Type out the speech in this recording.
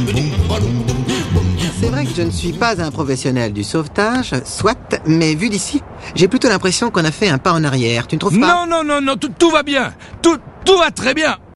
C'est vrai que je ne suis pas un professionnel du sauvetage, soit, mais vu d'ici, j'ai plutôt l'impression qu'on a fait un pas en arrière. Tu ne trouves pas? Non, tout va bien. Tout va très bien.